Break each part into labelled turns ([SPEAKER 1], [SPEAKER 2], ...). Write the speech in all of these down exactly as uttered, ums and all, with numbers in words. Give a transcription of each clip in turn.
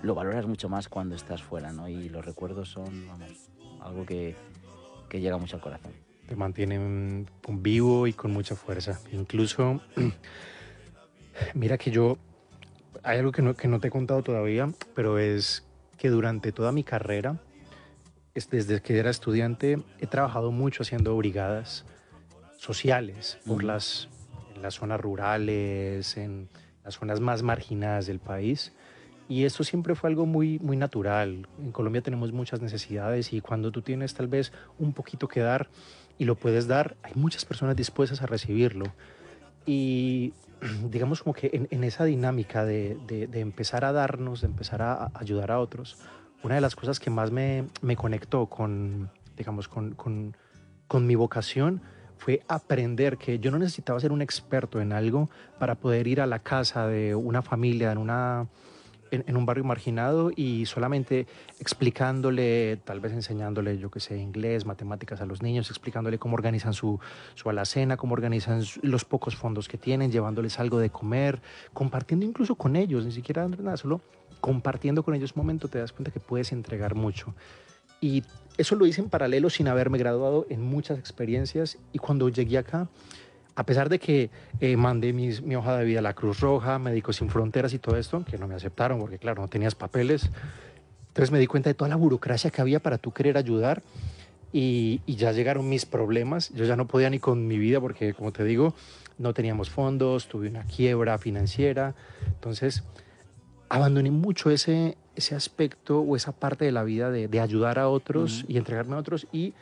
[SPEAKER 1] lo valoras mucho más cuando estás fuera, ¿no? Y los recuerdos son, vamos, algo que, que llega mucho al corazón.
[SPEAKER 2] Te mantienen con vivo y con mucha fuerza. Incluso, mira que yo, hay algo que no, que no te he contado todavía, pero es que durante toda mi carrera, es desde que era estudiante, he trabajado mucho haciendo brigadas sociales por
[SPEAKER 1] Mm.
[SPEAKER 2] las, en las zonas rurales, en las zonas más marginadas del país. Y esto siempre fue algo muy, muy natural. En Colombia tenemos muchas necesidades y cuando tú tienes tal vez un poquito que dar y lo puedes dar, hay muchas personas dispuestas a recibirlo. Y digamos como que en, en esa dinámica de, de, de empezar a darnos, de empezar a, a ayudar a otros, una de las cosas que más me, me conectó con, digamos, con, con, con mi vocación fue aprender que yo no necesitaba ser un experto en algo para poder ir a la casa de una familia, en una en, en un barrio marginado y solamente explicándole, tal vez enseñándole, yo qué sé, inglés, matemáticas a los niños, explicándole cómo organizan su, su alacena, cómo organizan los pocos fondos que tienen, llevándoles algo de comer, compartiendo incluso con ellos, ni siquiera dando nada, solo compartiendo con ellos un momento, te das cuenta que puedes entregar mucho. Y eso lo hice en paralelo sin haberme graduado en muchas experiencias y cuando llegué acá, a pesar de que eh, mandé mis, mi hoja de vida a la Cruz Roja, Médicos Sin Fronteras y todo esto, que no me aceptaron porque, claro, no tenías papeles. Entonces me di cuenta de toda la burocracia que había para tú querer ayudar y, y ya llegaron mis problemas. Yo ya no podía ni con mi vida porque, como te digo, no teníamos fondos, tuve una quiebra financiera. Entonces abandoné mucho ese, ese aspecto o esa parte de la vida de, de ayudar a otros
[SPEAKER 1] Uh-huh.
[SPEAKER 2] y entregarme a otros y,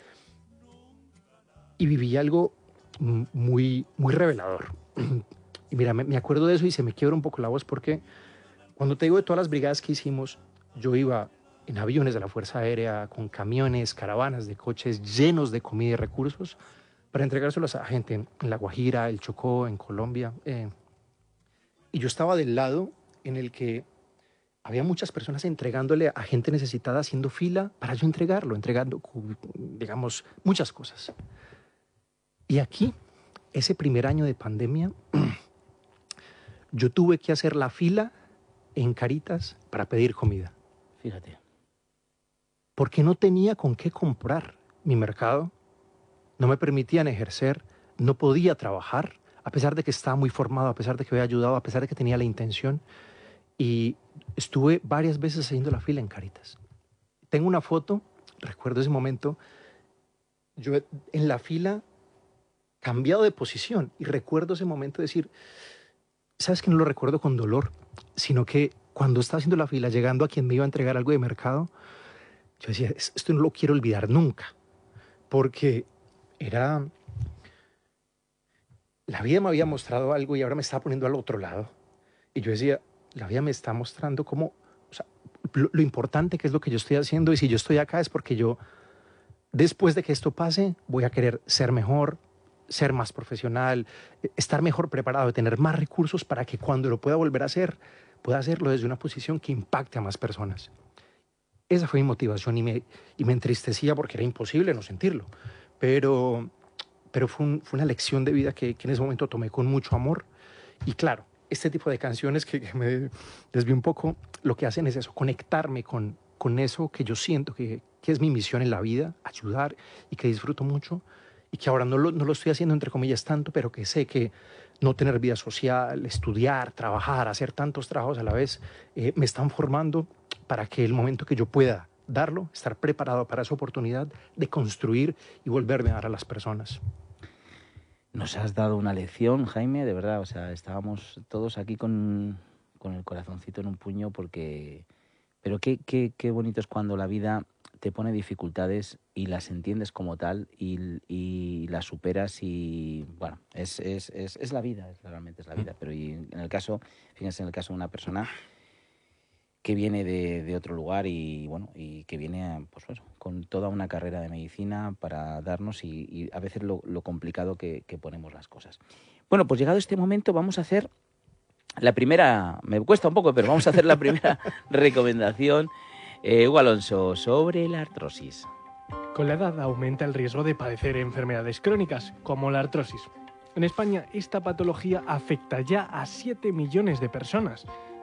[SPEAKER 2] y viví algo muy, muy revelador. Y mira, me, me acuerdo de eso y se me quiebra un poco la voz porque cuando te digo de todas las brigadas que hicimos, yo iba en aviones de la Fuerza Aérea, con camiones, caravanas de coches llenos de comida y recursos para entregárselos a gente en, en La Guajira, el Chocó, en Colombia. Eh, y yo estaba del lado en el que había muchas personas entregándole a gente necesitada, haciendo fila para yo entregarlo, entregando, digamos, muchas cosas. Y aquí, ese primer año de pandemia, yo tuve que hacer la fila en Caritas para pedir comida.
[SPEAKER 1] Fíjate.
[SPEAKER 2] Porque no tenía con qué comprar. Mi mercado no me permitían ejercer, no podía trabajar, a pesar de que estaba muy formado, a pesar de que había ayudado, a pesar de que tenía la intención. Y estuve varias veces haciendo la fila en Caritas. Tengo una foto, recuerdo ese momento, yo en la fila cambiado de posición y recuerdo ese momento de decir, sabes que no lo recuerdo con dolor, sino que cuando estaba haciendo la fila, llegando a quien me iba a entregar algo de mercado, yo decía, esto no lo quiero olvidar nunca, porque era, la vida me había mostrado algo y ahora me estaba poniendo al otro lado. Y yo decía, la vida me está mostrando cómo, o sea, lo, lo importante que es lo que yo estoy haciendo y si yo estoy acá es porque yo, después de que esto pase, voy a querer ser mejor, ser más profesional, estar mejor preparado, tener más recursos para que cuando lo pueda volver a hacer, pueda hacerlo desde una posición que impacte a más personas. Esa fue mi motivación y me, y me entristecía porque era imposible no sentirlo. Pero, pero fue, un, fue una lección de vida que, que en ese momento tomé con mucho amor. Y claro, este tipo de canciones que, que me desvío un poco, lo que hacen es eso, conectarme con, con eso que yo siento que, que es mi misión en la vida, ayudar y que disfruto mucho. Y que ahora no lo, no lo estoy haciendo entre comillas tanto, pero que sé que no tener vida social, estudiar, trabajar, hacer tantos trabajos a la vez, eh, me están formando para que el momento que yo pueda darlo, estar preparado para esa oportunidad de construir y volverme a dar a las personas.
[SPEAKER 1] Nos has dado una lección, Jaime, de verdad. O sea, estábamos todos aquí con, con el corazoncito en un puño porque... Pero qué, qué, qué bonito es cuando la vida te pone dificultades y las entiendes como tal y, y las superas y, bueno, es, es, es, es la vida, es, realmente es la vida. Pero y en el caso, fíjense, en el caso de una persona que viene de, de otro lugar y, bueno, y que viene, pues bueno, con toda una carrera de medicina para darnos y, y a veces lo, lo complicado que, que ponemos las cosas. Bueno, pues llegado este momento vamos a hacer la primera, me cuesta un poco, pero vamos a hacer la primera recomendación. Eh, Hugo Alonso, sobre la artrosis.
[SPEAKER 3] Con la edad aumenta el riesgo de padecer enfermedades crónicas, como la artrosis. En España, esta patología afecta ya a siete millones de personas.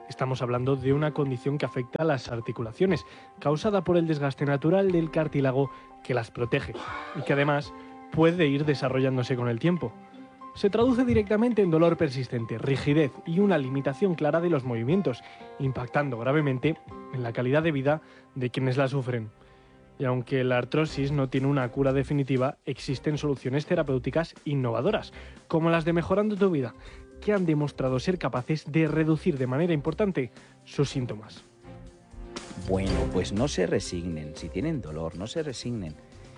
[SPEAKER 3] Estamos hablando de una condición que afecta a las articulaciones, causada por el desgaste natural del cartílago que las protege y que además puede ir desarrollándose con el tiempo. Se traduce directamente en dolor persistente, rigidez y una limitación clara de los movimientos, impactando gravemente en la calidad de vida de quienes la sufren. Y aunque la artrosis no tiene una cura definitiva, existen soluciones terapéuticas innovadoras, como las de Mejorando tu Vida, que han demostrado ser capaces de reducir de manera importante sus síntomas.
[SPEAKER 1] Bueno, pues no se resignen. Si tienen dolor, no se resignen.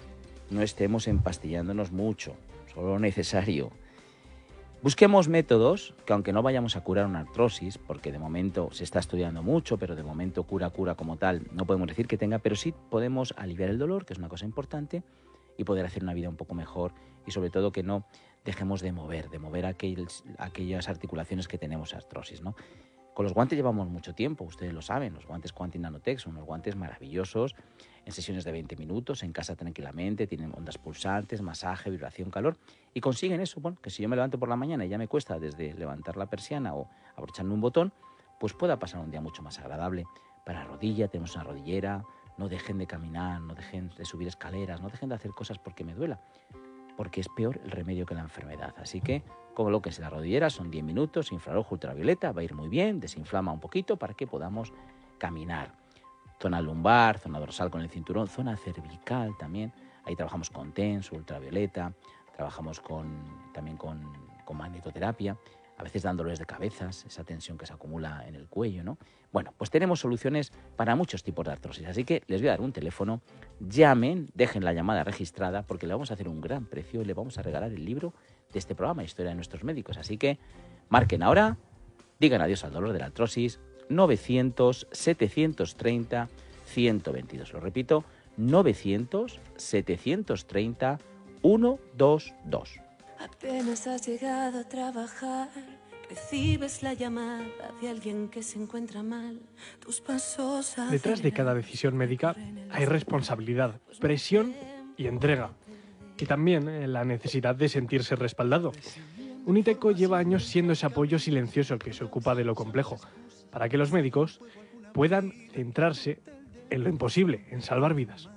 [SPEAKER 1] No estemos empastillándonos mucho, solo lo necesario. Busquemos métodos que, aunque no vayamos a curar una artrosis, porque de momento se está estudiando mucho, pero de momento cura, cura como tal, no podemos decir que tenga, pero sí podemos aliviar el dolor, que es una cosa importante, y poder hacer una vida un poco mejor, y sobre todo que no dejemos de mover, de mover aquel, aquellas articulaciones que tenemos artrosis, ¿no? Con los guantes llevamos mucho tiempo, ustedes lo saben, los guantes Quantic Nanotech son unos guantes maravillosos, en sesiones de veinte minutos, en casa tranquilamente, tienen ondas pulsantes, masaje, vibración, calor, y consiguen eso, bueno, que si yo me levanto por la mañana y ya me cuesta desde levantar la persiana o abrocharme un botón, pues pueda pasar un día mucho más agradable. Para la rodilla tenemos una rodillera, no dejen de caminar, no dejen de subir escaleras, no dejen de hacer cosas porque me duela, porque es peor el remedio que la enfermedad. Así que colóquense la rodillera, son diez minutos, infrarrojo ultravioleta, va a ir muy bien, desinflama un poquito para que podamos caminar. Zona lumbar, zona dorsal con el cinturón, zona cervical también, ahí trabajamos con TENS, ultravioleta, trabajamos con, también con, con magnetoterapia, a veces dan dolores de cabezas, esa tensión que se acumula en el cuello, ¿no? Bueno, pues tenemos soluciones para muchos tipos de artrosis, así que les voy a dar un teléfono, llamen, dejen la llamada registrada, porque le vamos a hacer un gran precio y le vamos a regalar el libro de este programa, Historia de nuestros médicos, así que marquen ahora, digan adiós al dolor de la artrosis, novecientos, setecientos treinta, ciento veintidós, lo repito, novecientos, setecientos treinta, ciento veintidós.
[SPEAKER 4] Apenas has llegado a trabajar, recibes la llamada de alguien que se encuentra mal. Tus pasos
[SPEAKER 3] Detrás de cada decisión médica hay responsabilidad, presión y entrega. Y también eh, la necesidad de sentirse respaldado. Uniteco lleva años siendo ese apoyo silencioso que se ocupa de lo complejo, para que los médicos puedan centrarse en lo imposible, en salvar vidas.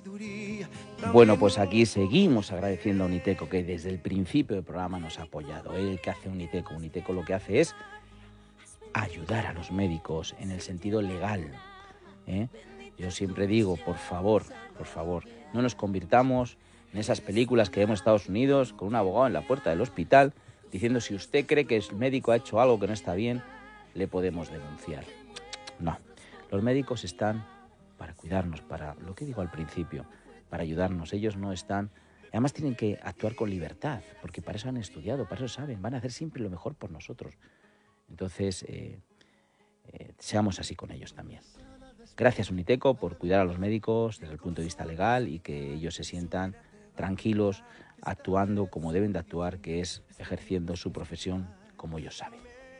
[SPEAKER 1] Bueno, pues aquí seguimos agradeciendo a Uniteco, que desde el principio del programa nos ha apoyado. ¿Eh? ¿Qué hace Uniteco? Uniteco lo que hace es ayudar a los médicos en el sentido legal. ¿Eh? Yo siempre digo, por favor, por favor, no nos convirtamos en esas películas que vemos en Estados Unidos con un abogado en la puerta del hospital diciendo si usted cree que el médico ha hecho algo que no está bien, le podemos denunciar. No, los médicos están para cuidarnos, para lo que digo al principio, para ayudarnos. Ellos no están, además tienen que actuar con libertad, porque para eso han estudiado, para eso saben, van a hacer siempre lo mejor por nosotros. Entonces, eh, eh, seamos así con ellos también. Gracias, Uniteco, por cuidar a los médicos desde el punto de vista legal y que ellos se sientan tranquilos, actuando como deben de actuar, que es ejerciendo su profesión como ellos saben.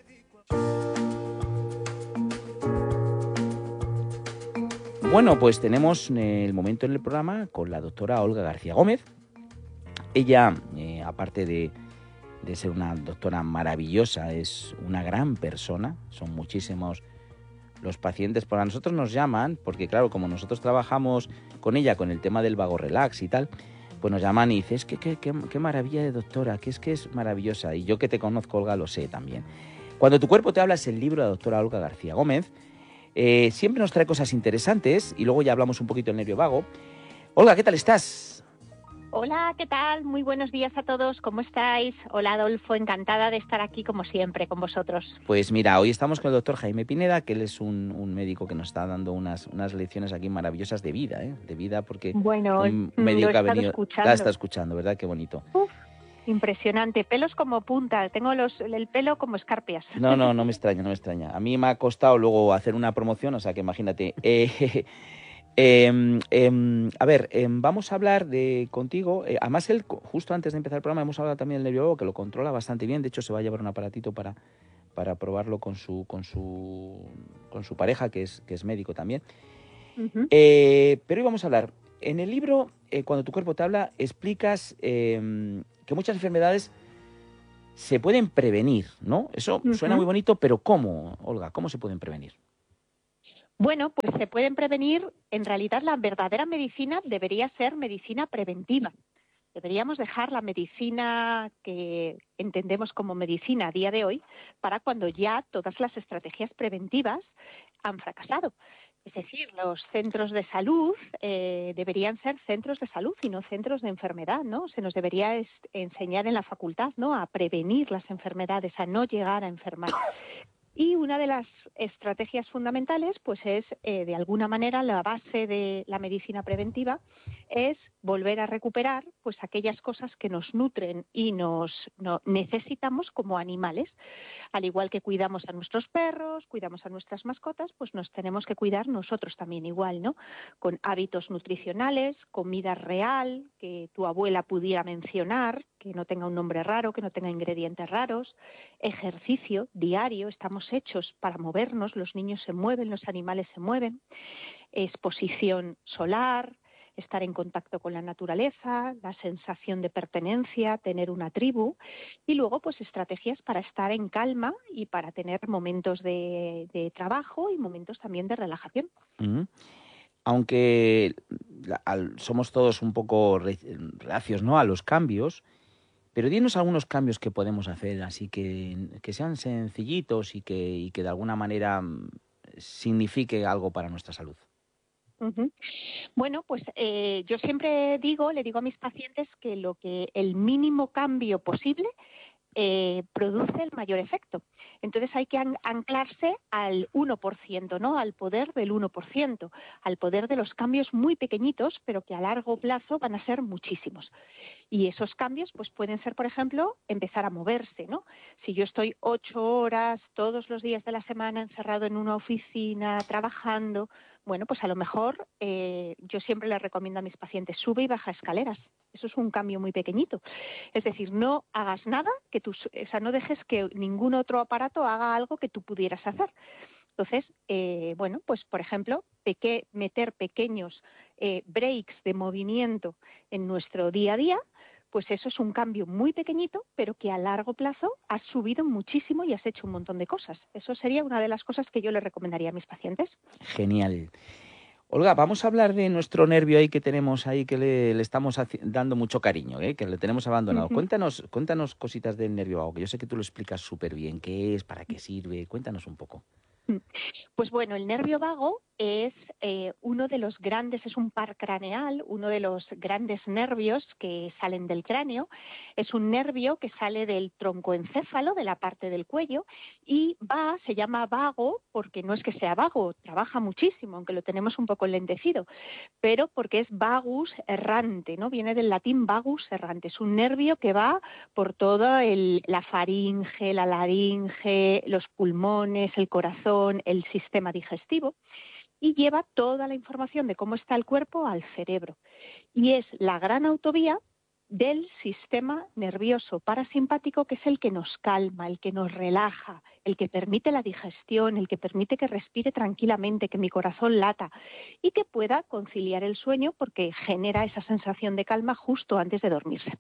[SPEAKER 1] Bueno, pues tenemos el momento en el programa con la doctora Olga García Gómez. Ella, eh, aparte de, de ser una doctora maravillosa, es una gran persona. Son muchísimos los pacientes. Para nosotros nos llaman, porque claro, como nosotros trabajamos con ella, con el tema del vago relax y tal, pues nos llaman y dicen, es que qué, qué, qué maravilla de doctora, que es que es maravillosa. Y yo que te conozco, Olga, lo sé también. Cuando tu cuerpo te habla es el libro de la doctora Olga García Gómez. Eh, siempre nos trae cosas interesantes y luego ya hablamos un poquito del nervio vago. Olga, ¿qué tal estás?
[SPEAKER 5] Hola, ¿qué tal? Muy buenos días a todos, ¿cómo estáis? Hola, Adolfo, encantada de estar aquí como siempre con vosotros.
[SPEAKER 1] Pues mira, hoy estamos con el doctor Jaime Pineda, que él es un, un médico que nos está dando unas, unas lecciones aquí maravillosas de vida, ¿eh? De vida, porque
[SPEAKER 5] bueno,
[SPEAKER 1] un médico
[SPEAKER 5] lo he
[SPEAKER 1] ha venido,
[SPEAKER 5] escuchando.
[SPEAKER 1] la está escuchando, ¿verdad? Qué bonito.
[SPEAKER 5] Uf, impresionante, pelos como punta, tengo los, el pelo como escarpias.
[SPEAKER 1] No, no, no me extraña, no me extraña. A mí me ha costado luego hacer una promoción, o sea que imagínate. Eh, eh, eh, a ver, eh, vamos a hablar de contigo. Eh, además, él, justo antes de empezar el programa, hemos hablado también del nervio vago, que lo controla bastante bien. De hecho, se va a llevar un aparatito para, para probarlo con su, con su, con su pareja, que es, que es médico también. Uh-huh. Eh, pero hoy vamos a hablar. En el libro, eh, Cuando tu cuerpo te habla, explicas eh, que muchas enfermedades se pueden prevenir, ¿no? Eso
[SPEAKER 5] Ujú.
[SPEAKER 1] suena muy bonito, pero ¿cómo, Olga? ¿Cómo se pueden prevenir?
[SPEAKER 5] Bueno, pues se pueden prevenir. En realidad, la verdadera medicina debería ser medicina preventiva. Deberíamos dejar la medicina que entendemos como medicina a día de hoy para cuando ya todas las estrategias preventivas han fracasado. Es decir, los centros de salud eh, deberían ser centros de salud y no centros de enfermedad, ¿no? Se nos debería es, enseñar en la facultad, ¿no?, a prevenir las enfermedades, a no llegar a enfermar. Y una de las estrategias fundamentales, pues es, eh, de alguna manera, la base de la medicina preventiva, es volver a recuperar pues aquellas cosas que nos nutren y nos no, necesitamos como animales. Al igual que cuidamos a nuestros perros, cuidamos a nuestras mascotas, pues nos tenemos que cuidar nosotros también igual, ¿no? Con hábitos nutricionales, comida real, que tu abuela pudiera mencionar, que no tenga un nombre raro, que no tenga ingredientes raros, ejercicio diario, estamos hechos para movernos, los niños se mueven, los animales se mueven, exposición solar, estar en contacto con la naturaleza, la sensación de pertenencia, tener una tribu, y luego pues estrategias para estar en calma y para tener momentos de, de trabajo y momentos también de relajación.
[SPEAKER 1] Uh-huh. Aunque la, al, somos todos un poco re, reacios, ¿no?, a los cambios, pero dinos algunos cambios que podemos hacer, así que, que sean sencillitos y que, y que de alguna manera signifique algo para nuestra salud.
[SPEAKER 5] Uh-huh. Bueno, pues eh, yo siempre digo, le digo a mis pacientes que lo que el mínimo cambio posible eh, produce el mayor efecto. Entonces hay que an- anclarse al uno por ciento, ¿no? Al poder del uno por ciento, al poder de los cambios muy pequeñitos, pero que a largo plazo van a ser muchísimos. Y esos cambios pues pueden ser, por ejemplo, empezar a moverse, ¿no? Si yo estoy ocho horas todos los días de la semana encerrado en una oficina, trabajando, bueno, pues a lo mejor eh, yo siempre les recomiendo a mis pacientes, sube y baja escaleras. Eso es un cambio muy pequeñito. Es decir, no hagas nada, que tú, o sea, no dejes que ningún otro aparato haga algo que tú pudieras hacer. Entonces, eh, bueno, pues por ejemplo, peque- meter pequeños eh, breaks de movimiento en nuestro día a día, pues eso es un cambio muy pequeñito, pero que a largo plazo has subido muchísimo y has hecho un montón de cosas. Eso sería una de las cosas que yo le recomendaría a mis pacientes.
[SPEAKER 1] Genial. Olga, vamos a hablar de nuestro nervio ahí que tenemos ahí, que le, le estamos haci- dando mucho cariño, ¿eh? Que le tenemos abandonado.
[SPEAKER 5] Uh-huh.
[SPEAKER 1] Cuéntanos, cuéntanos cositas del nervio vago, que yo sé que tú lo explicas súper bien. ¿Qué es? ¿Para qué sirve? Cuéntanos un poco.
[SPEAKER 5] Pues bueno, el nervio vago es eh, uno de los grandes, es un par craneal, uno de los grandes nervios que salen del cráneo. Es un nervio que sale del troncoencéfalo, de la parte del cuello, y va, se llama vago porque no es que sea vago, trabaja muchísimo, aunque lo tenemos un poco enlentecido, pero porque es vagus errante, ¿no? Viene del latín vagus errante. Es un nervio que va por toda el, la faringe, la laringe, los pulmones, el corazón, el sistema digestivo, y lleva toda la información de cómo está el cuerpo al cerebro. Y es la gran autovía del sistema nervioso parasimpático, que es el que nos calma, el que nos relaja, el que permite la digestión, el que permite que respire tranquilamente, que mi corazón lata y que pueda conciliar el sueño porque genera esa sensación de calma justo antes de dormirse.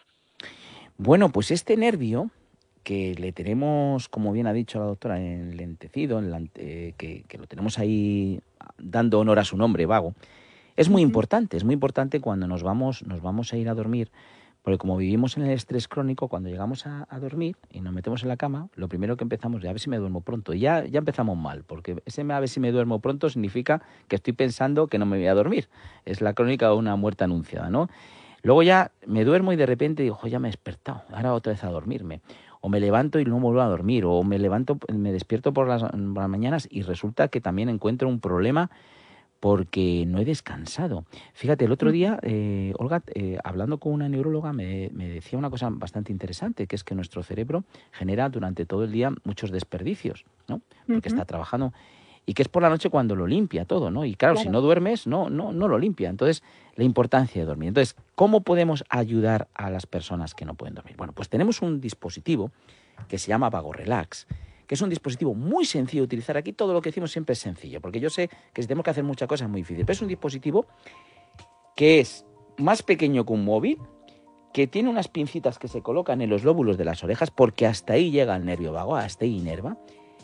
[SPEAKER 1] Bueno, pues este nervio que le tenemos, como bien ha dicho la doctora, enlentecido, eh, que, que lo tenemos ahí dando honor a su nombre, vago, es muy uh-huh. importante, es muy importante cuando nos vamos, nos vamos a ir a dormir, porque como vivimos en el estrés crónico, cuando llegamos a, a dormir y nos metemos en la cama, lo primero que empezamos es a ver si me duermo pronto. Y ya, ya empezamos mal, porque ese a ver si me duermo pronto significa que estoy pensando que no me voy a dormir. Es la crónica de una muerte anunciada, ¿no? Luego ya me duermo y de repente digo, ya me he despertado, ahora otra vez a dormirme. O me levanto y no vuelvo a dormir, o me levanto, me despierto por las, por las mañanas y resulta que también encuentro un problema porque no he descansado. Fíjate, el otro día, eh, Olga, eh, hablando con una neuróloga, me, me decía una cosa bastante interesante, que es que nuestro cerebro genera durante todo el día muchos desperdicios, ¿no? Porque uh-huh. está trabajando, y que es por la noche cuando lo limpia todo, ¿no? Y claro, claro, si no duermes, no, no, no lo limpia. Entonces, la importancia de dormir. Entonces, ¿cómo podemos ayudar a las personas que no pueden dormir? Bueno, pues tenemos un dispositivo que se llama Vago Relax, que es un dispositivo muy sencillo de utilizar. Aquí todo lo que decimos siempre es sencillo, porque yo sé que si tenemos que hacer muchas cosas es muy difícil, pero es un dispositivo que es más pequeño que un móvil, que tiene unas pincitas que se colocan en los lóbulos de las orejas, porque hasta ahí llega el nervio vago, hasta ahí inerva.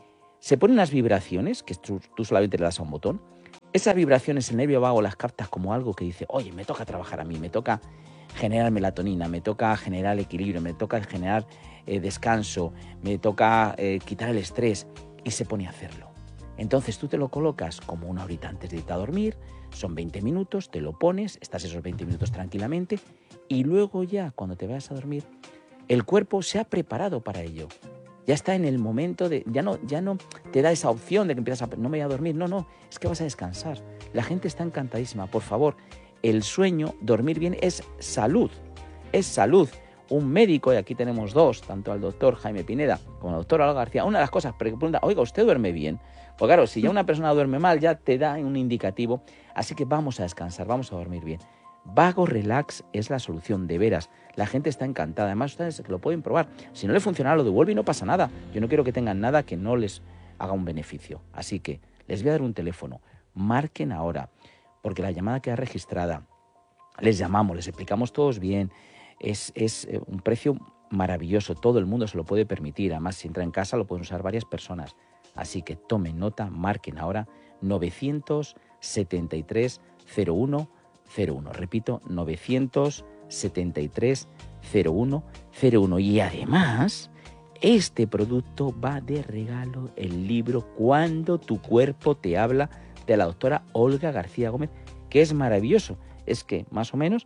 [SPEAKER 1] Se ponen unas vibraciones, que tú, tú solamente le das a un botón. Esas vibraciones el nervio vago las captas como algo que dice, oye, me toca trabajar a mí, me toca generar melatonina, me toca generar equilibrio, me toca generar eh, descanso, me toca eh, quitar el estrés, y se pone a hacerlo. Entonces tú te lo colocas como una horita antes de irte a dormir, son veinte minutos, te lo pones, estás esos veinte minutos tranquilamente, y luego ya cuando te vayas a dormir, el cuerpo se ha preparado para ello. Ya está en el momento de, ya no, ya no te da esa opción de que empiezas a, no me voy a dormir, no, no, es que vas a descansar. La gente está encantadísima, por favor, el sueño, dormir bien es salud, es salud. Un médico, y aquí tenemos dos, tanto al doctor Jaime Pineda como al doctor Olga García, una de las cosas, pregunta, oiga, ¿usted duerme bien? Pues claro, si ya una persona duerme mal, ya te da un indicativo, así que vamos a descansar, vamos a dormir bien. Vago Relax es la solución, de veras. La gente está encantada. Además, ustedes lo pueden probar. Si no le funciona, lo devuelve y no pasa nada. Yo no quiero que tengan nada que no les haga un beneficio. Así que les voy a dar un teléfono. Marquen ahora, porque la llamada queda registrada. Les llamamos, les explicamos todos bien. Es, es un precio maravilloso. Todo el mundo se lo puede permitir. Además, si entra en casa, lo pueden usar varias personas. Así que tomen nota, marquen ahora novecientos setenta y tres cero uno cero uno. Repito, novecientos setenta y tres cero uno cero uno. Y además, este producto va de regalo, el libro Cuando tu cuerpo te habla, de la doctora Olga García Gómez, que es maravilloso. Es que, más o menos,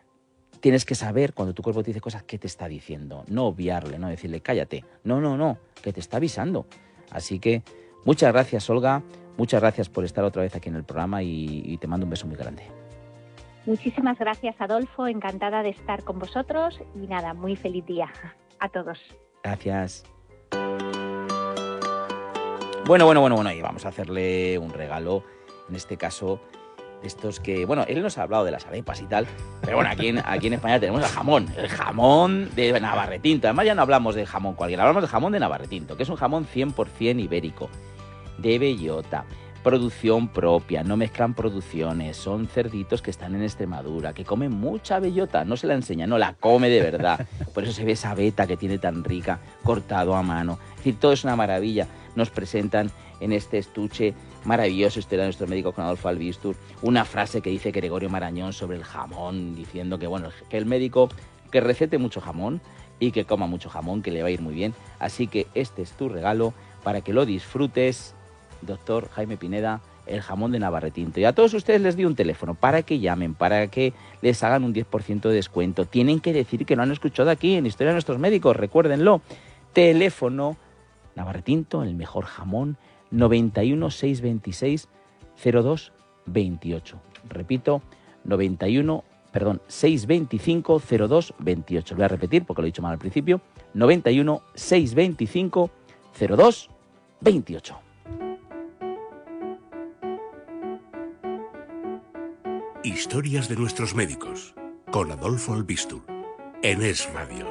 [SPEAKER 1] tienes que saber cuando tu cuerpo te dice cosas qué te está diciendo. No obviarle, no decirle cállate. No, no, no, que te está avisando. Así que muchas gracias, Olga. Muchas gracias por estar otra vez aquí en el programa y, y te mando un beso muy grande.
[SPEAKER 5] Muchísimas gracias, Adolfo. Encantada de estar con vosotros y nada, muy feliz día a todos.
[SPEAKER 1] Gracias. Bueno, bueno, bueno, bueno, y vamos a hacerle un regalo, en este caso, estos que, bueno, él nos ha hablado de las arepas y tal, pero bueno, aquí en, aquí en España tenemos el jamón, el jamón de Navarretinto. Además ya no hablamos de jamón cualquiera, hablamos del jamón de Navarretinto, que es un jamón cien por ciento ibérico, de bellota. Producción propia, no mezclan producciones, son cerditos que están en Extremadura, que comen mucha bellota, no se la enseña, no la come de verdad, por eso se ve esa veta que tiene tan rica, cortado a mano, es decir, todo es una maravilla. Nos presentan en este estuche maravilloso, historia de nuestro médico con Adolfo Albistur, una frase que dice Gregorio Marañón sobre el jamón, diciendo que bueno, que el médico que recete mucho jamón y que coma mucho jamón, que le va a ir muy bien, así que este es tu regalo para que lo disfrutes, doctor Jaime Pineda, el jamón de Navarretinto. Y a todos ustedes les di un teléfono para que llamen, para que les hagan un diez por ciento de descuento. Tienen que decir que lo han escuchado aquí en Historia de Nuestros Médicos, recuérdenlo. Teléfono Navarretinto, el mejor jamón, noventa y uno, seiscientos veintiséis, cero dos veintiocho. Repito, noventa y uno, perdón, seiscientos veinticinco, cero dos veintiocho. Lo voy a repetir porque lo he dicho mal al principio. noventa y uno, seiscientos veinticinco, cero dos veintiocho.
[SPEAKER 6] Historias de nuestros médicos, con Adolfo Albistur, en Es Radio.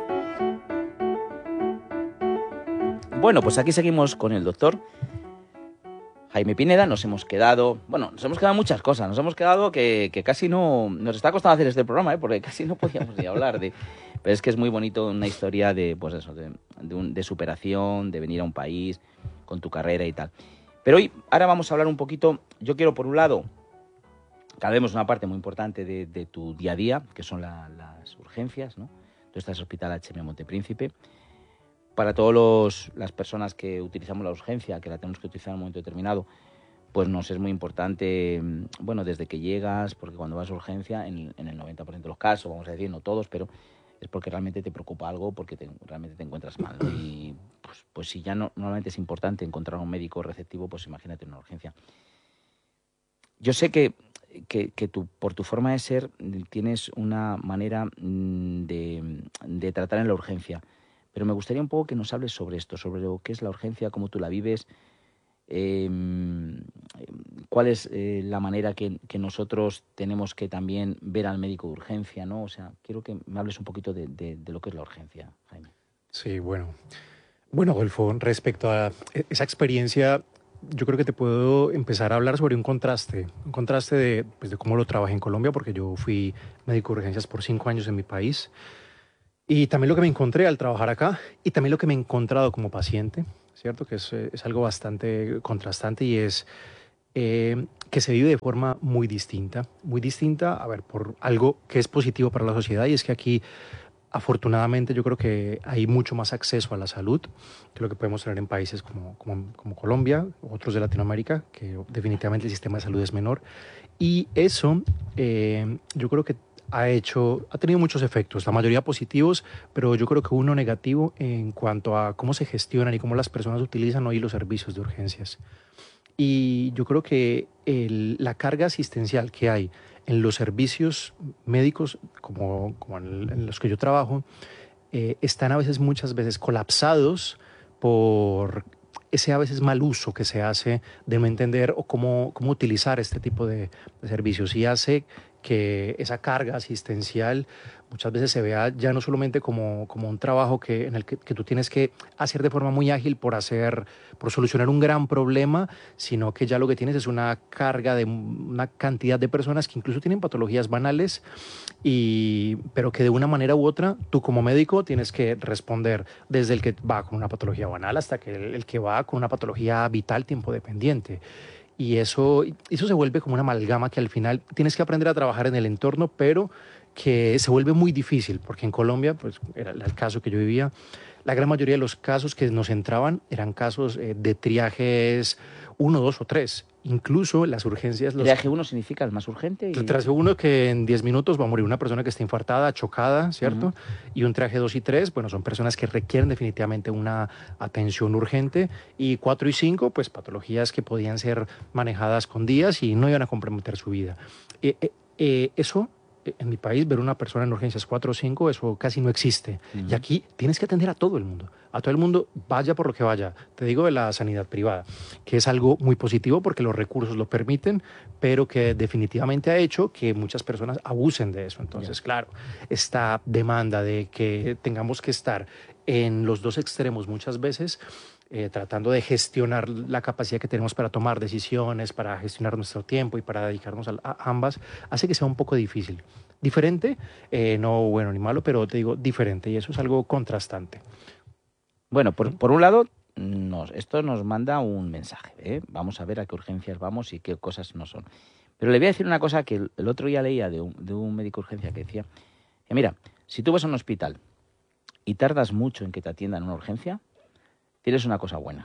[SPEAKER 1] Bueno, pues aquí seguimos con el doctor Jaime Pineda. Nos hemos quedado, bueno, nos hemos quedado muchas cosas. Nos hemos quedado que, que casi no, nos está costando hacer este programa, ¿eh? Porque casi no podíamos ni hablar de... Pero es que es muy bonito una historia de, pues eso, de, de, un, de superación, de venir a un país con tu carrera y tal. Pero hoy, ahora vamos a hablar un poquito, yo quiero por un lado... Cada vez una parte muy importante de, de tu día a día, que son la, las urgencias, ¿no? Tú estás en el Hospital H M Montepríncipe. Para todas las personas que utilizamos la urgencia, que la tenemos que utilizar en un momento determinado, pues nos es muy importante, bueno, desde que llegas, porque cuando vas a urgencia, en, en el noventa por ciento de los casos, vamos a decir, no todos, pero es porque realmente te preocupa algo, porque te, realmente te encuentras mal, ¿no? Y pues, pues si ya no, normalmente es importante encontrar un médico receptivo, pues imagínate una urgencia. Yo sé que que, que tú, por tu forma de ser, tienes una manera de, de tratar en la urgencia. Pero me gustaría un poco que nos hables sobre esto, sobre lo que es la urgencia, cómo tú la vives, eh, cuál es eh, la manera que, que nosotros tenemos que también ver al médico de urgencia, ¿no? O sea, quiero que me hables un poquito de, de, de lo que es la urgencia, Jaime.
[SPEAKER 2] Sí, bueno. Bueno, Adolfo, respecto a esa experiencia... Yo creo que te puedo empezar a hablar sobre un contraste, un contraste de, pues, de cómo lo trabajé en Colombia, porque yo fui médico de urgencias por cinco años en mi país. Y también lo que me encontré al trabajar acá y también lo que me he encontrado como paciente, ¿cierto? Que es, es algo bastante contrastante y es eh, que se vive de forma muy distinta. Muy distinta, a ver, por algo que es positivo para la sociedad y es que aquí, afortunadamente, yo creo que hay mucho más acceso a la salud que lo que podemos tener en países como, como, como Colombia, otros de Latinoamérica, que definitivamente el sistema de salud es menor. Y eso eh, yo creo que ha hecho, ha tenido muchos efectos, la mayoría positivos, pero yo creo que uno negativo en cuanto a cómo se gestionan y cómo las personas utilizan hoy los servicios de urgencias. Y yo creo que el, la carga asistencial que hay en los servicios médicos, como, como en, en los que yo trabajo, eh, están a veces, muchas veces, colapsados por ese a veces mal uso que se hace de no entender o cómo, cómo utilizar este tipo de, de servicios y hace que esa carga asistencial muchas veces se vea ya no solamente como, como un trabajo que, en el que, que tú tienes que hacer de forma muy ágil por, hacer, por solucionar un gran problema, sino que ya lo que tienes es una carga de una cantidad de personas que incluso tienen patologías banales, y, pero que de una manera u otra tú como médico tienes que responder desde el que va con una patología banal hasta que el, el que va con una patología vital tiempo dependiente. Y eso, eso se vuelve como una amalgama que al final tienes que aprender a trabajar en el entorno, pero que se vuelve muy difícil, porque en Colombia, pues era el caso que yo vivía, la gran mayoría de los casos que nos entraban eran casos eh, de triajes uno, dos o tres. Incluso las urgencias... Los...
[SPEAKER 1] ¿Triaje uno significa el más urgente? Y...
[SPEAKER 2] El triaje uno, que en diez minutos va a morir una persona que está infartada, chocada, ¿cierto? Uh-huh. Y un triaje dos y tres, bueno, son personas que requieren definitivamente una atención urgente. Y cuatro y cinco, pues patologías que podían ser manejadas con días y no iban a comprometer su vida. Eh, eh, eh, eso... En mi país, ver una persona en urgencias cuatro o cinco, eso casi no existe. Uh-huh. Y aquí tienes que atender a todo el mundo. A todo el mundo, vaya por lo que vaya. Te digo de la sanidad privada, que es algo muy positivo porque los recursos lo permiten, pero que definitivamente ha hecho que muchas personas abusen de eso. Entonces, yeah. claro, esta demanda de que tengamos que estar en los dos extremos muchas veces, Eh, tratando de gestionar la capacidad que tenemos para tomar decisiones, para gestionar nuestro tiempo y para dedicarnos a, a ambas, hace que sea un poco difícil. Diferente, eh, no bueno ni malo, pero te digo diferente, y eso es algo contrastante.
[SPEAKER 1] Bueno, por, por un lado, nos, esto nos manda un mensaje, ¿eh? Vamos a ver a qué urgencias vamos y qué cosas no son. Pero le voy a decir una cosa que el, el otro día leía de un, de un médico de urgencia que decía, que mira, si tú vas a un hospital y tardas mucho en que te atiendan una urgencia, tienes una cosa buena,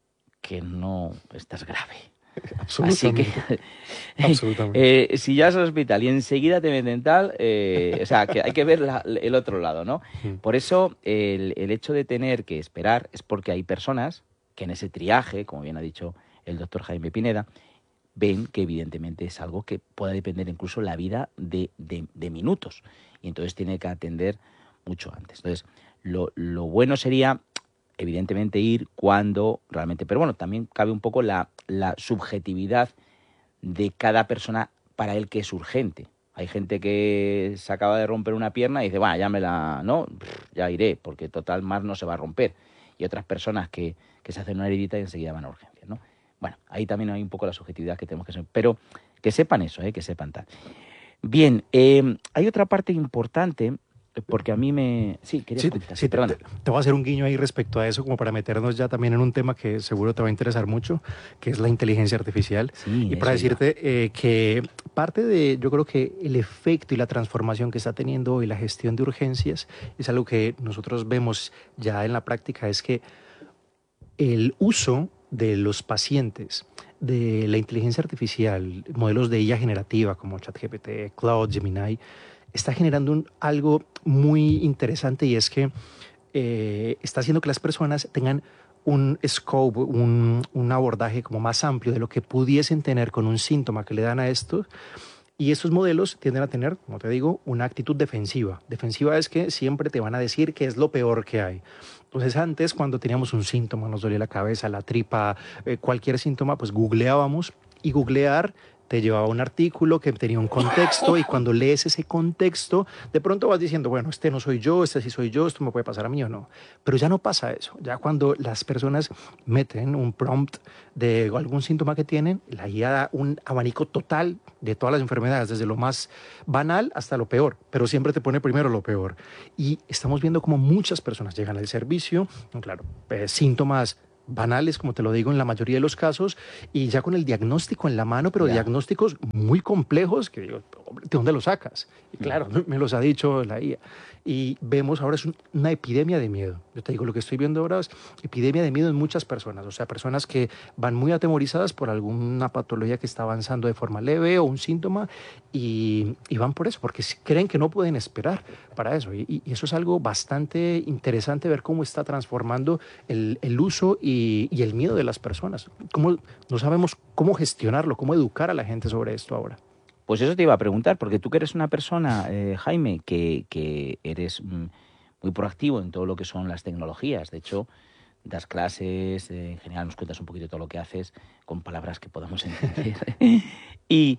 [SPEAKER 1] que no estás grave.
[SPEAKER 2] Absolutamente.
[SPEAKER 1] Así que,
[SPEAKER 2] Absolutamente.
[SPEAKER 1] Eh, si ya vas al hospital y enseguida te meten tal, eh, o sea, que hay que ver la, el otro lado, ¿no? Mm. Por eso, el, el hecho de tener que esperar es porque hay personas que en ese triaje, como bien ha dicho el doctor Jaime Pineda, ven que evidentemente es algo que puede depender incluso la vida de, de, de minutos. Y entonces tiene que atender mucho antes. Entonces, lo, lo bueno sería... evidentemente ir cuando realmente... Pero bueno, también cabe un poco la, la subjetividad de cada persona para él que es urgente. Hay gente que se acaba de romper una pierna y dice, bueno, ya me la... no, ya iré, porque total más no se va a romper. Y otras personas que, que se hacen una heridita y enseguida van a urgencias, ¿no? Bueno, ahí también hay un poco la subjetividad que tenemos que ser. Pero que sepan eso, ¿eh? Que sepan tal. Bien, eh, hay otra parte importante... Porque a mí me... Sí, quería
[SPEAKER 2] sí,
[SPEAKER 1] comentar.
[SPEAKER 2] Sí, te, te, te voy a hacer un guiño ahí respecto a eso, como para meternos ya también en un tema que seguro te va a interesar mucho, que es la inteligencia artificial. Sí, y para decirte eh, que parte de, yo creo que el efecto y la transformación que está teniendo hoy la gestión de urgencias es algo que nosotros vemos ya en la práctica, es que el uso de los pacientes de la inteligencia artificial, modelos de I A generativa como ChatGPT, Claude, Gemini, está generando un, algo muy interesante, y es que eh, está haciendo que las personas tengan un scope, un, un abordaje como más amplio de lo que pudiesen tener con un síntoma que le dan a esto. Y estos modelos tienden a tener, como te digo, una actitud defensiva. Defensiva es que siempre te van a decir que es lo peor que hay. Entonces antes, cuando teníamos un síntoma, nos dolía la cabeza, la tripa, eh, cualquier síntoma, pues googleábamos, y googlear te llevaba un artículo que tenía un contexto y cuando lees ese contexto, de pronto vas diciendo, bueno, este no soy yo, este sí soy yo, esto me puede pasar a mí o no. Pero ya no pasa eso. Ya cuando las personas meten un prompt de algún síntoma que tienen, la guía da un abanico total de todas las enfermedades, desde lo más banal hasta lo peor, pero siempre te pone primero lo peor. Y estamos viendo como muchas personas llegan al servicio, claro, eh, síntomas banales, como te lo digo, en la mayoría de los casos, y ya con el diagnóstico en la mano, pero
[SPEAKER 1] Ya.
[SPEAKER 2] diagnósticos muy complejos, que digo, hombre, ¿de dónde los sacas? Y claro, me los ha dicho la I A. Y vemos ahora es un- una epidemia de miedo. Yo te digo, lo que estoy viendo ahora es epidemia de miedo en muchas personas, o sea, personas que van muy atemorizadas por alguna patología que está avanzando de forma leve o un síntoma, y, y van por eso, porque s- creen que no pueden esperar para eso. Y, y eso es algo bastante interesante ver cómo está transformando el, el uso y, y el miedo de las personas. Cómo, no sabemos cómo gestionarlo, cómo educar a la gente sobre esto ahora.
[SPEAKER 1] Pues eso te iba a preguntar, porque tú que eres una persona, eh, Jaime, que, que eres mm, muy proactivo en todo lo que son las tecnologías. De hecho, das clases, eh, en general nos cuentas un poquito todo lo que haces con palabras que podamos entender. Y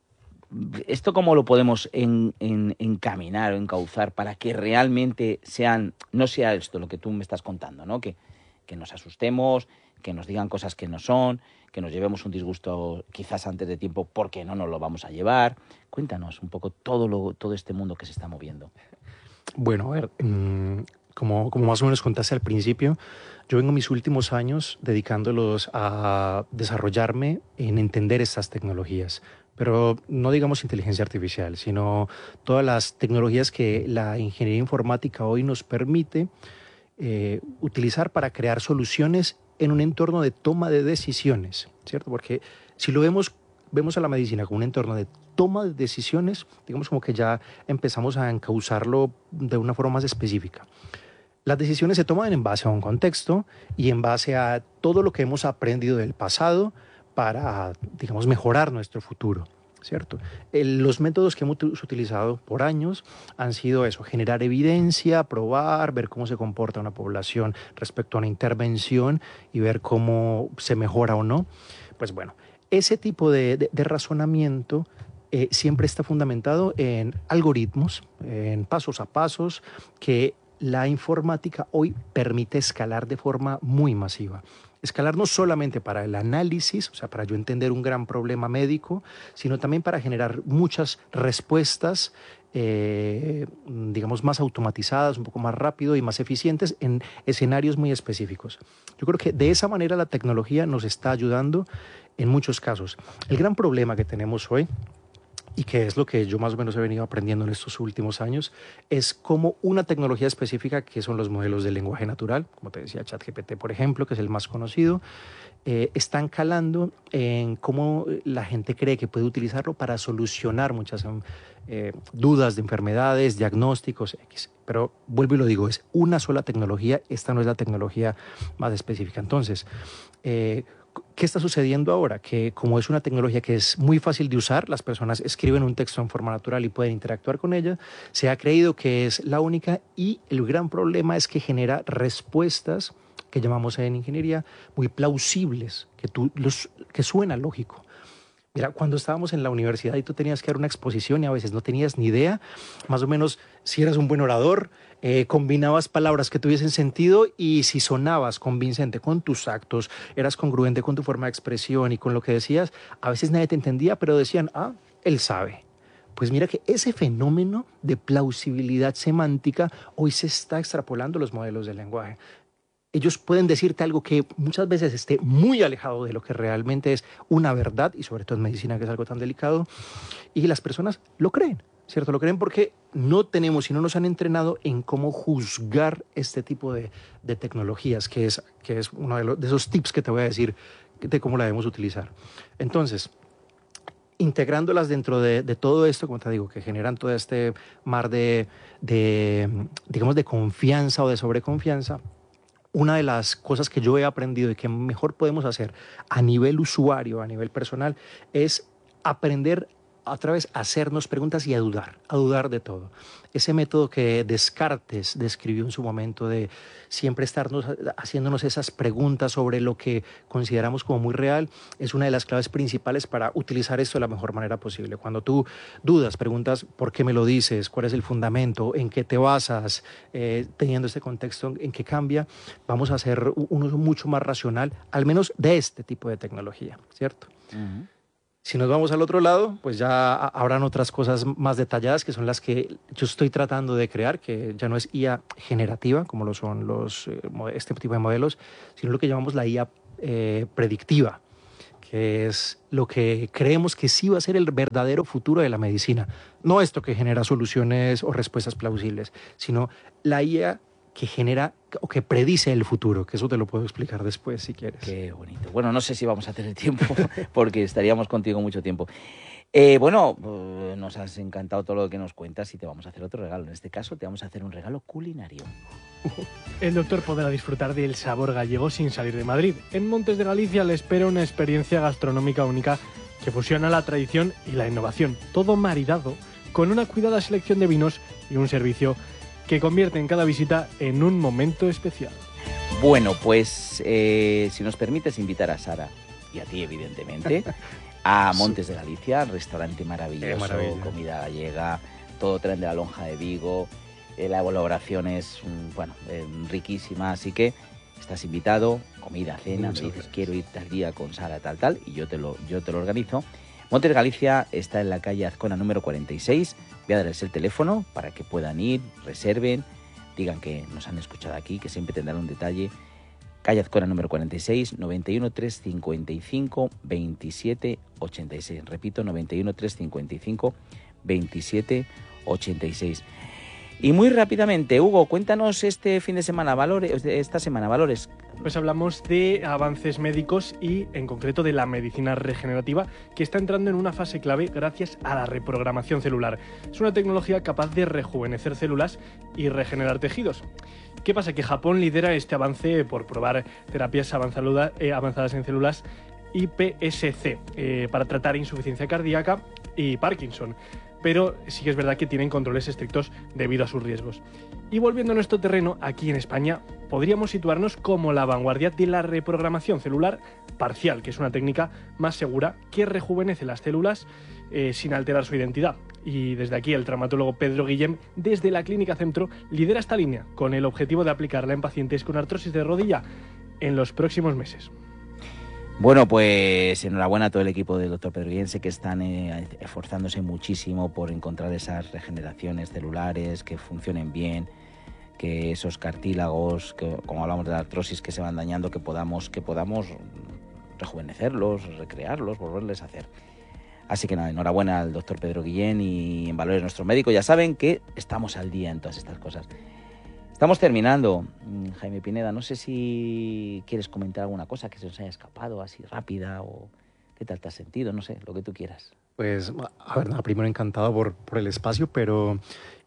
[SPEAKER 1] esto cómo lo podemos en- en- encaminar o encauzar para que realmente sean, no sea esto lo que tú me estás contando, ¿no? Que, que nos asustemos, que nos digan cosas que no son, que nos llevemos un disgusto quizás antes de tiempo porque no nos lo vamos a llevar. Cuéntanos un poco todo, lo, todo este mundo que se está moviendo.
[SPEAKER 2] Bueno, a ver, mm, como, como más o menos contaste al principio, yo vengo mis últimos años dedicándolos a desarrollarme en entender estas tecnologías, pero no digamos inteligencia artificial, sino todas las tecnologías que la ingeniería informática hoy nos permite eh, utilizar para crear soluciones en un entorno de toma de decisiones, ¿cierto? Porque si lo vemos, vemos a la medicina como un entorno de toma de decisiones, digamos como que ya empezamos a encauzarlo de una forma más específica. Las decisiones se toman en base a un contexto y en base a todo lo que hemos aprendido del pasado para, digamos, mejorar nuestro futuro, ¿cierto? El- los métodos que hemos ut- utilizado por años han sido eso, generar evidencia, probar, ver cómo se comporta una población respecto a una intervención y ver cómo se mejora o no. Pues bueno, ese tipo de, de- de razonamiento eh, siempre está fundamentado en algoritmos, en pasos a pasos que la informática hoy permite escalar de forma muy masiva. Escalar no solamente para el análisis, o sea, para yo entender un gran problema médico, sino también para generar muchas respuestas, eh, digamos, más automatizadas, un poco más rápido y más eficientes en escenarios muy específicos. Yo creo que de esa manera la tecnología nos está ayudando en muchos casos. El gran problema que tenemos hoy, y que es lo que yo más o menos he venido aprendiendo en estos últimos años, es cómo una tecnología específica, que son los modelos de lenguaje natural, como te decía ChatGPT, por ejemplo, que es el más conocido, eh, están calando en cómo la gente cree que puede utilizarlo para solucionar muchas eh, dudas de enfermedades, diagnósticos X. Pero vuelvo y lo digo, es una sola tecnología, esta no es la tecnología más específica. Entonces, eh, ¿qué está sucediendo ahora? Que como es una tecnología que es muy fácil de usar, las personas escriben un texto en forma natural y pueden interactuar con ella, se ha creído que es la única y el gran problema es que genera respuestas que llamamos en ingeniería muy plausibles, que, tú, los, que suena lógico. Mira, cuando estábamos en la universidad y tú tenías que dar una exposición y a veces no tenías ni idea, más o menos si eras un buen orador, eh, combinabas palabras que tuviesen sentido y si sonabas convincente con tus actos, eras congruente con tu forma de expresión y con lo que decías, a veces nadie te entendía, pero decían, ah, él sabe. Pues mira que ese fenómeno de plausibilidad semántica hoy se está extrapolando a los modelos del lenguaje. Ellos pueden decirte algo que muchas veces esté muy alejado de lo que realmente es una verdad, y sobre todo en medicina, que es algo tan delicado, y las personas lo creen, ¿cierto? Lo creen porque no tenemos y no nos han entrenado en cómo juzgar este tipo de, de tecnologías, que es, que es uno de, los, de esos tips que te voy a decir de cómo la debemos utilizar. Entonces, integrándolas dentro de, de todo esto, como te digo, que generan todo este mar de, de, digamos, de confianza o de sobreconfianza, una de las cosas que yo he aprendido y que mejor podemos hacer a nivel usuario, a nivel personal, es aprender a través de hacernos preguntas y a dudar, a dudar de todo. Ese método que Descartes describió en su momento de siempre estarnos haciéndonos esas preguntas sobre lo que consideramos como muy real, es una de las claves principales para utilizar esto de la mejor manera posible. Cuando tú dudas, preguntas por qué me lo dices, cuál es el fundamento, en qué te basas, eh, teniendo este contexto en qué cambia, vamos a hacer un uso mucho más racional, al menos de este tipo de tecnología, ¿cierto? Uh-huh. Si nos vamos al otro lado, pues ya habrán otras cosas más detalladas que son las que yo estoy tratando de crear, que ya no es I A generativa, como lo son los, este tipo de modelos, sino lo que llamamos la I A eh, predictiva, que es lo que creemos que sí va a ser el verdadero futuro de la medicina. No esto que genera soluciones o respuestas plausibles, sino la I A que genera o que predice el futuro, que eso te lo puedo explicar después si quieres.
[SPEAKER 1] Qué bonito. Bueno, no sé si vamos a tener tiempo porque estaríamos contigo mucho tiempo. Eh, bueno, eh, nos has encantado todo lo que nos cuentas y te vamos a hacer otro regalo. En este caso te vamos a hacer un regalo culinario.
[SPEAKER 3] El doctor podrá disfrutar del sabor gallego sin salir de Madrid. En Montes de Galicia le espera una experiencia gastronómica única que fusiona la tradición y la innovación, todo maridado con una cuidada selección de vinos y un servicio que convierte en cada visita en un momento especial.
[SPEAKER 1] Bueno, pues eh, si nos permites invitar a Sara y a ti, evidentemente, a Montes de Galicia, restaurante maravilloso, comida gallega, todo tren de la Lonja de Vigo, eh, la elaboración es, bueno, eh, riquísima, así que estás invitado, comida, cena, me dices quiero ir tal día con Sara, tal, tal, y yo te lo, yo te lo organizo. Montes de Galicia está en la calle Azcona número cuarenta y seis. Voy a darles el teléfono para que puedan ir, reserven, digan que nos han escuchado aquí, que siempre tendrán un detalle. Calle Azcona número cuarenta y seis, noventa y uno, trescientos cincuenta y cinco, veintisiete ochenta y seis. Repito, noventa y uno, trescientos cincuenta y cinco, veintisiete ochenta y seis. Y muy rápidamente, Hugo, cuéntanos este fin de semana, valores, esta semana, valores.
[SPEAKER 3] Pues hablamos de avances médicos y en concreto de la medicina regenerativa, que está entrando en una fase clave gracias a la reprogramación celular. Es una tecnología capaz de rejuvenecer células y regenerar tejidos. ¿Qué pasa? Que Japón lidera este avance por probar terapias avanzadas en células I P S C eh, para tratar insuficiencia cardíaca y Parkinson. Pero sí que es verdad que tienen controles estrictos debido a sus riesgos. Y volviendo a nuestro terreno, aquí en España podríamos situarnos como la vanguardia de la reprogramación celular parcial, que es una técnica más segura que rejuvenece las células eh, sin alterar su identidad. Y desde aquí el traumatólogo Pedro Guillem, desde la Clínica Centro, lidera esta línea con el objetivo de aplicarla en pacientes con artrosis de rodilla en los próximos meses.
[SPEAKER 1] Bueno, pues enhorabuena a todo el equipo del doctor Pedro Guillem, sé que están eh, esforzándose muchísimo por encontrar esas regeneraciones celulares que funcionen bien, que esos cartílagos, que, como hablamos de la artrosis, que se van dañando, que podamos, que podamos rejuvenecerlos, recrearlos, volverles a hacer. Así que nada, enhorabuena al doctor Pedro Guillem y en Valores Nuestro Médico. Ya saben que estamos al día en todas estas cosas. Estamos terminando, Jaime Pineda. No sé si quieres comentar alguna cosa que se nos haya escapado así rápida o qué tal te has sentido, no sé, lo que tú quieras.
[SPEAKER 2] Pues, a ver, nada, primero encantado por, por el espacio, pero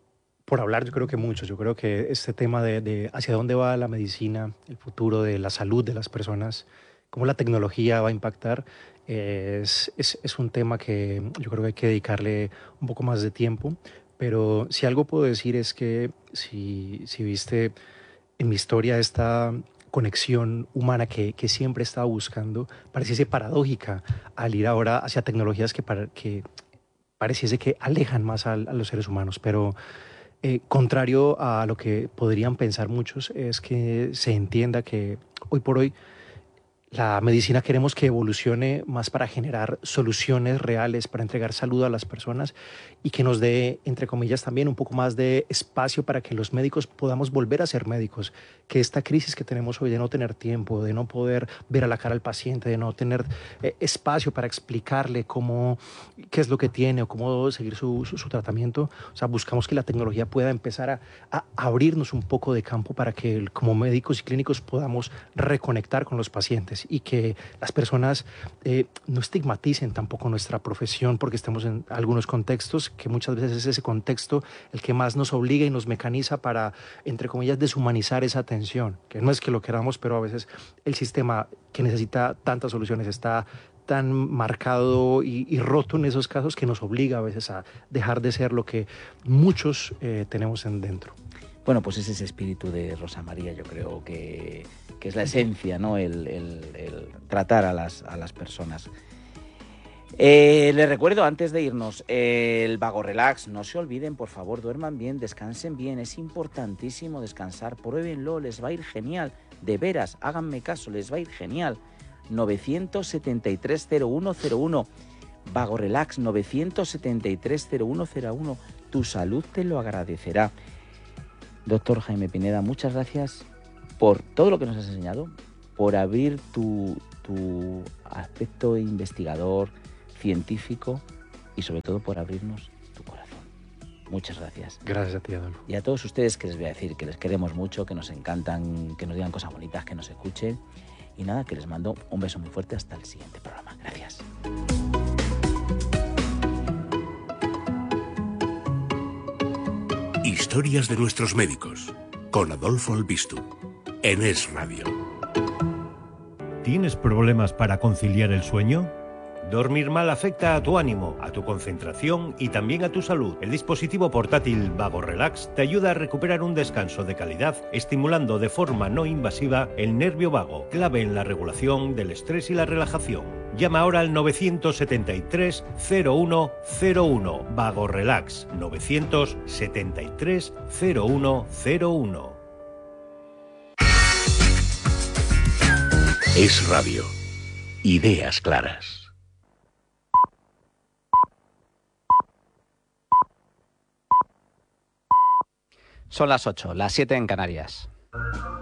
[SPEAKER 2] por hablar yo creo que mucho. Yo creo que este tema de, de hacia dónde va la medicina, el futuro de la salud de las personas, cómo la tecnología va a impactar, es, es, es un tema que yo creo que hay que dedicarle un poco más de tiempo. Pero si algo puedo decir es que si, si viste en mi historia esta conexión humana que, que siempre he estado buscando, pareciese paradójica al ir ahora hacia tecnologías que, para, que pareciese que alejan más a, a los seres humanos. Pero eh, contrario a lo que podrían pensar muchos, es que se entienda que hoy por hoy la medicina queremos que evolucione más para generar soluciones reales, para entregar salud a las personas y que nos dé, entre comillas, también un poco más de espacio para que los médicos podamos volver a ser médicos. Que esta crisis que tenemos hoy de no tener tiempo, de no poder ver a la cara al paciente, de no tener eh, espacio para explicarle cómo, qué es lo que tiene o cómo seguir su, su, su tratamiento. O sea, buscamos que la tecnología pueda empezar a, a abrirnos un poco de campo para que como médicos y clínicos podamos reconectar con los pacientes y que las personas eh, no estigmaticen tampoco nuestra profesión porque estamos en algunos contextos que muchas veces es ese contexto el que más nos obliga y nos mecaniza para, entre comillas, deshumanizar esa atención, que no es que lo queramos, pero a veces el sistema que necesita tantas soluciones está tan marcado y, y roto en esos casos que nos obliga a veces a dejar de ser lo que muchos eh, tenemos en dentro.
[SPEAKER 1] Bueno, pues es ese espíritu de Rosa María, yo creo que, que es la esencia, ¿no? El, el, el tratar a las, a las personas. Eh, les recuerdo, antes de irnos, eh, el Vago Relax. No se olviden, por favor, duerman bien, descansen bien. Es importantísimo descansar. Pruébenlo, les va a ir genial. De veras, háganme caso, les va a ir genial. novecientos setenta y tres cero uno cero uno. Vago Relax, novecientos setenta y tres cero uno cero uno. Tu salud te lo agradecerá. Doctor Jaime Pineda, muchas gracias por todo lo que nos has enseñado, por abrir tu, tu aspecto investigador, científico y sobre todo por abrirnos tu corazón. Muchas gracias.
[SPEAKER 2] Gracias a ti, Adolfo.
[SPEAKER 1] Y a todos ustedes, que les voy a decir que les queremos mucho, que nos encantan, que nos digan cosas bonitas, que nos escuchen. Y nada, que les mando un beso muy fuerte hasta el siguiente programa. Gracias.
[SPEAKER 6] Historias de nuestros médicos, con Adolfo Albistur, en Es Radio.
[SPEAKER 7] ¿Tienes problemas para conciliar el sueño? Dormir mal afecta a tu ánimo, a tu concentración y también a tu salud. El dispositivo portátil Vago Relax te ayuda a recuperar un descanso de calidad, estimulando de forma no invasiva el nervio vago, clave en la regulación del estrés y la relajación. Llama ahora al novecientos setenta y tres cero uno cero uno. Vago Relax, novecientos setenta y tres cero uno cero uno.
[SPEAKER 6] Es Radio. Ideas claras.
[SPEAKER 8] Son las ocho, las siete en Canarias.